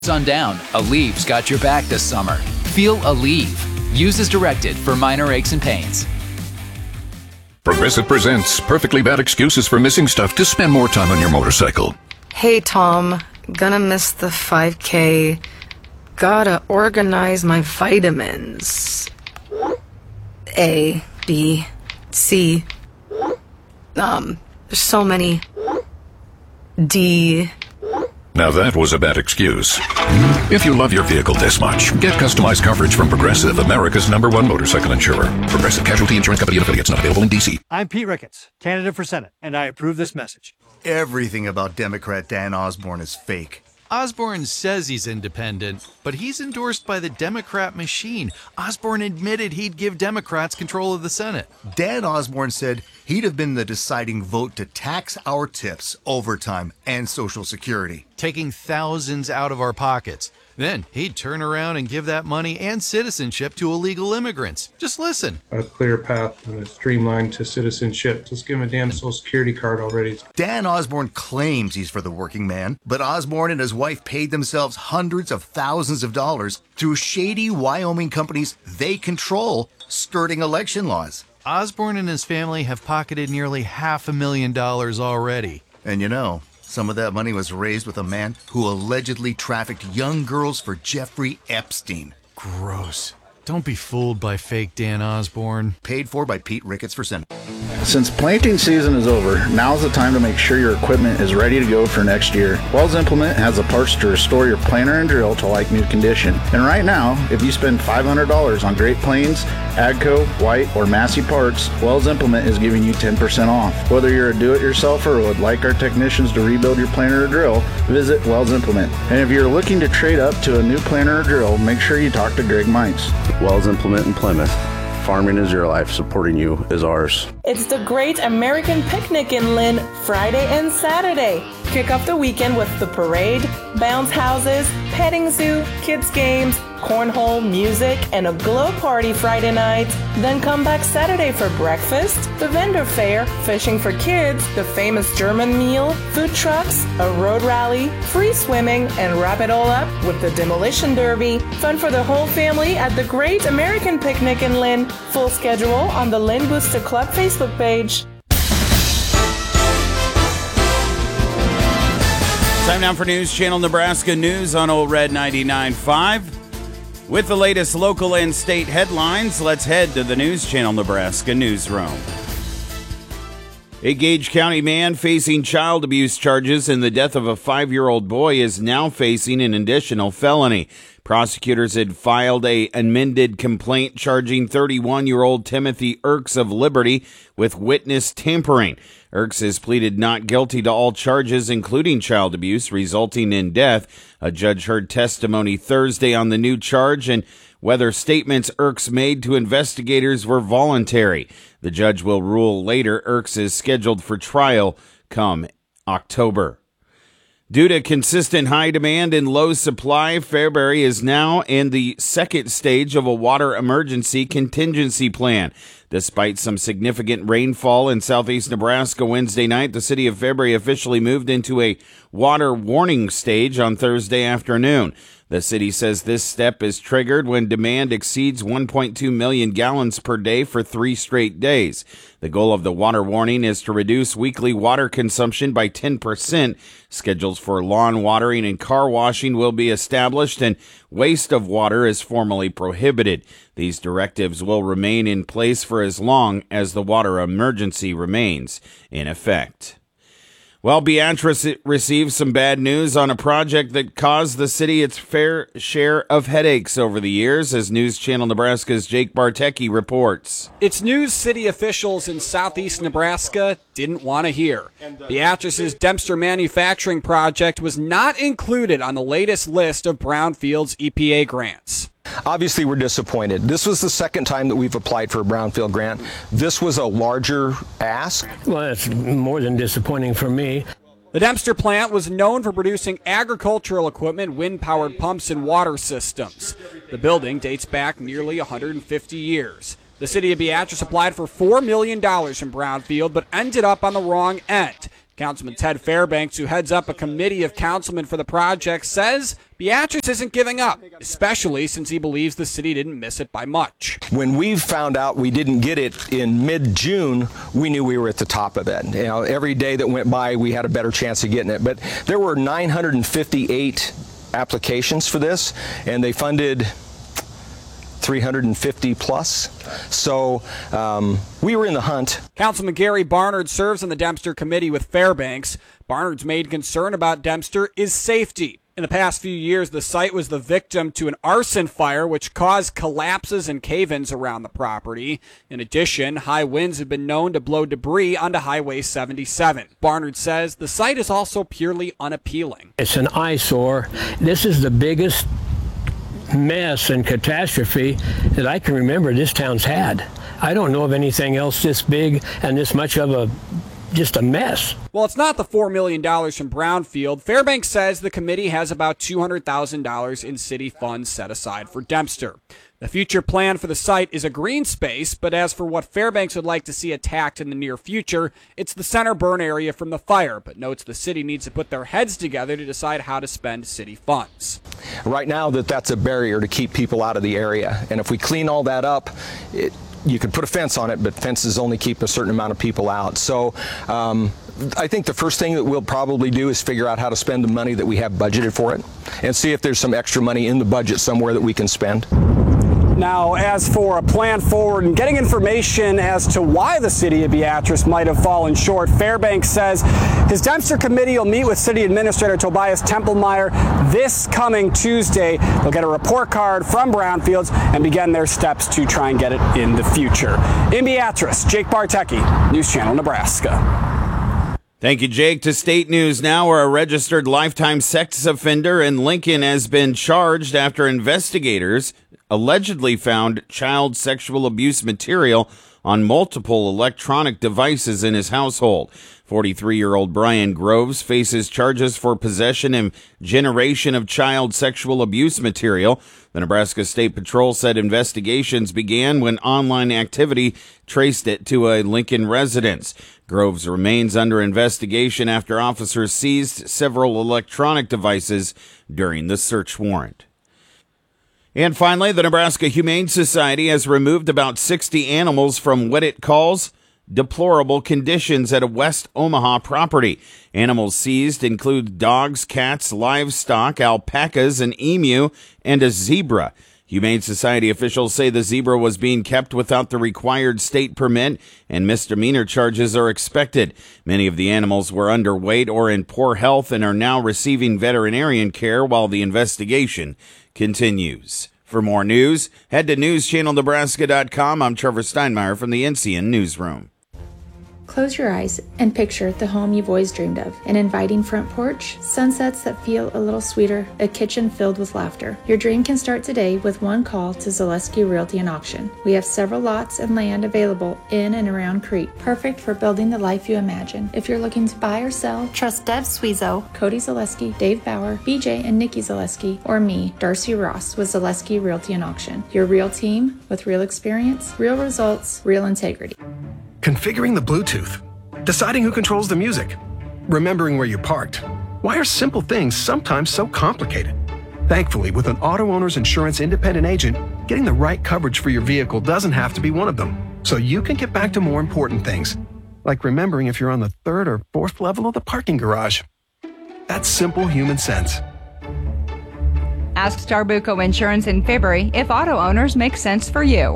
Sundown, Aleve got your back this summer. Feel Aleve. Use as directed for minor aches and pains. Progressive presents perfectly bad excuses for missing stuff to spend more time on your motorcycle. Hey, Tom. Gonna miss the 5K. Gotta organize my vitamins. A, B, C. There's so many. D. Now that was a bad excuse. If you love your vehicle this much, get customized coverage from Progressive, America's #1 motorcycle insurer. Progressive Casualty Insurance Company and affiliates, not available in D.C. I'm Pete Ricketts, candidate for Senate, and I approve this message. Everything about Democrat Dan Osborne is fake. Osborne says he's independent, but he's endorsed by the Democrat machine. Osborne admitted he'd give Democrats control of the Senate. Dan Osborne said he'd have been the deciding vote to tax our tips, overtime, and Social Security. Taking thousands out of our pockets. Then he'd turn around and give that money and citizenship to illegal immigrants. Just listen. A clear path and a streamline to citizenship. Just give him a damn Social Security card already. Dan Osborne claims he's for the working man, but Osborne and his wife paid themselves hundreds of thousands of dollars through shady Wyoming companies they control, skirting election laws. Osborne and his family have pocketed nearly $500,000 already. And you know, some of that money was raised with a man who allegedly trafficked young girls for Jeffrey Epstein. Gross. Don't be fooled by fake Dan Osborne. Paid for by Pete Ricketts for Senate. Since planting season is over, now's the time to make sure your equipment is ready to go for next year. Wells Implement has the parts to restore your planter and drill to like new condition. And right now, if you spend $500 on Great Plains, AGCO, White, or Massey parts, Wells Implement is giving you 10% off. Whether you're a do-it-yourselfer or would like our technicians to rebuild your planter or drill, visit Wells Implement. And if you're looking to trade up to a new planter or drill, make sure you talk to Greg Mikes. Wells Implement in Plymouth. Farming is your life. Supporting you is ours. It's the Great American Picnic in Lynn, Friday and Saturday. Kick off the weekend with the parade, bounce houses, petting zoo, kids games, cornhole, music, and a glow party Friday night. Then come back Saturday for breakfast, the vendor fair, fishing for kids, the famous German meal, food trucks, a road rally, free swimming, and wrap it all up with the demolition derby. Fun for the whole family at the Great American Picnic in Lynn. Full schedule on the Lynn Booster Club Facebook page. Time now for News Channel Nebraska News on Old Red 99.5. With the latest local and state headlines, let's head to the News Channel Nebraska newsroom. A Gage County man facing child abuse charges in the death of a 5-year-old boy is now facing an additional felony. Prosecutors had filed an amended complaint charging 31-year-old Timothy Erks of Liberty with witness tampering. Erks has pleaded not guilty to all charges, including child abuse, resulting in death. A judge heard testimony Thursday on the new charge and whether statements Erks made to investigators were voluntary. The judge will rule later. Erks is scheduled for trial come October. Due to consistent high demand and low supply, Fairbury is now in the second stage of a water emergency contingency plan. Despite some significant rainfall in southeast Nebraska Wednesday night, the city of Fairbury officially moved into a water warning stage on Thursday afternoon. The city says this step is triggered when demand exceeds 1.2 million gallons per day for 3 straight days. The goal of the water warning is to reduce weekly water consumption by 10%. Schedules for lawn watering and car washing will be established, and waste of water is formally prohibited. These directives will remain in place for as long as the water emergency remains in effect. Well, Beatrice received some bad news on a project that caused the city its fair share of headaches over the years, as News Channel Nebraska's Jake Bartecki reports. It's news city officials in southeast Nebraska didn't want to hear. Beatrice's Dempster manufacturing project was not included on the latest list of Brownfield's EPA grants. Obviously, we're disappointed. This was the second time that we've applied for a Brownfield grant. This was a larger ask. Well, it's more than disappointing for me. The Dempster plant was known for producing agricultural equipment, wind-powered pumps, and water systems. The building dates back nearly 150 years. The city of Beatrice applied for $4 million from Brownfield, but ended up on the wrong end. Councilman Ted Fairbanks, who heads up a committee of councilmen for the project, says Beatrice isn't giving up, especially since he believes the city didn't miss it by much. When we found out we didn't get it in mid-June, we knew we were at the top of it. You know, every day that went by, we had a better chance of getting it. But there were 958 applications for this, and they funded 350 plus. So we were in the hunt. Councilman Gary Barnard serves on the Dempster Committee with Fairbanks. Barnard's main concern about Dempster is safety. In the past few years, the site was the victim to an arson fire which caused collapses and cave-ins around the property. In addition, high winds have been known to blow debris onto Highway 77. Barnard says the site is also purely unappealing. It's an eyesore. This is the biggest mess and catastrophe that I can remember this town's had. I don't know of anything else this big and this much of just a mess. Well, it's not the $4 million from Brownfield. Fairbanks says the committee has about $200,000 in city funds set aside for Dempster. The future plan for the site is a green space, but as for what Fairbanks would like to see attacked in the near future, it's the center burn area from the fire, but notes the city needs to put their heads together to decide how to spend city funds. Right now, that's a barrier to keep people out of the area, and if we clean all that up, you could put a fence on it, but fences only keep a certain amount of people out. So I think the first thing that we'll probably do is figure out how to spend the money that we have budgeted for it and see if there's some extra money in the budget somewhere that we can spend. Now, as for a plan forward and getting information as to why the city of Beatrice might have fallen short, Fairbanks says his Dempster committee will meet with City Administrator Tobias Templemeyer this coming Tuesday. They'll get a report card from Brownfields and begin their steps to try and get it in the future. In Beatrice, Jake Bartecki, News Channel Nebraska. Thank you, Jake. To state news now, where a registered lifetime sex offender in Lincoln has been charged after investigators allegedly found child sexual abuse material on multiple electronic devices in his household. 43-year-old Brian Groves faces charges for possession and generation of child sexual abuse material. The Nebraska State Patrol said investigations began when online activity traced it to a Lincoln residence. Groves remains under investigation after officers seized several electronic devices during the search warrant. And finally, the Nebraska Humane Society has removed about 60 animals from what it calls deplorable conditions at a West Omaha property. Animals seized include dogs, cats, livestock, alpacas, an emu, and a zebra. Humane Society officials say the zebra was being kept without the required state permit and misdemeanor charges are expected. Many of the animals were underweight or in poor health and are now receiving veterinarian care while the investigation continues. For more news, head to newschannelnebraska.com. I'm Trevor Steinmeier from the NCN Newsroom. Close your eyes and picture the home you've always dreamed of. An inviting front porch, sunsets that feel a little sweeter, a kitchen filled with laughter. Your dream can start today with one call to Zaleski Realty and Auction. We have several lots and land available in and around Crete, perfect for building the life you imagine. If you're looking to buy or sell, trust Dev Sweezo, Cody Zaleski, Dave Bauer, BJ and Nikki Zaleski, or me, Darcy Ross, with Zaleski Realty and Auction. Your real team with real experience, real results, real integrity. Configuring the Bluetooth, deciding who controls the music, remembering where you parked. Why are simple things sometimes so complicated? Thankfully, with an auto owner's insurance independent agent, getting the right coverage for your vehicle doesn't have to be one of them. So you can get back to more important things, like remembering if you're on the 3rd or 4th level of the parking garage. That's simple human sense. Ask Starbuco Insurance in February if auto owners make sense for you.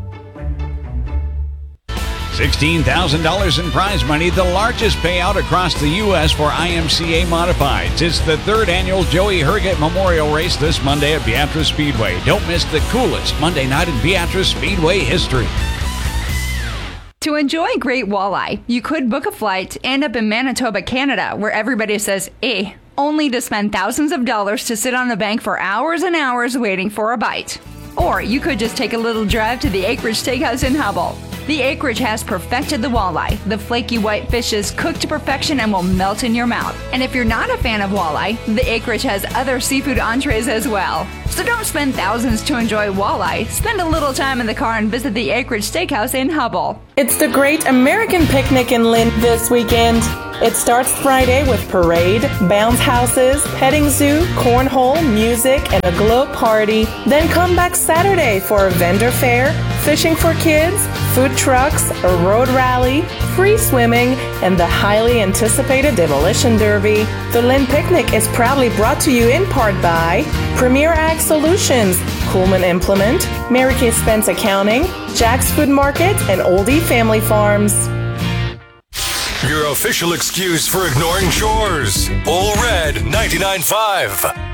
$16,000 in prize money, the largest payout across the U.S. for IMCA Modifieds. It's the 3rd annual Joey Herget Memorial Race this Monday at Beatrice Speedway. Don't miss the coolest Monday night in Beatrice Speedway history. To enjoy great walleye, you could book a flight, end up in Manitoba, Canada, where everybody says, only to spend thousands of dollars to sit on a bank for hours and hours waiting for a bite. Or you could just take a little drive to the Acreage Steakhouse in Hubbell. The Acreage has perfected the walleye. The flaky white fish is cooked to perfection and will melt in your mouth. And if you're not a fan of walleye, the Acreage has other seafood entrees as well. So don't spend thousands to enjoy walleye. Spend a little time in the car and visit the Acreage Steakhouse in Hubbell. It's the Great American Picnic in Lynn this weekend. It starts Friday with parade, bounce houses, petting zoo, cornhole, music, and a glow party. Then come back Saturday for a vendor fair, fishing for kids, food trucks, a road rally, free swimming, and the highly anticipated Demolition Derby. The Lynn Picnic is proudly brought to you in part by Premier Ag Solutions, Coolman Implement, Mary Kay Spence Accounting, Jack's Food Market, and Oldie Family Farms. Your official excuse for ignoring chores. Ole Red 99.5.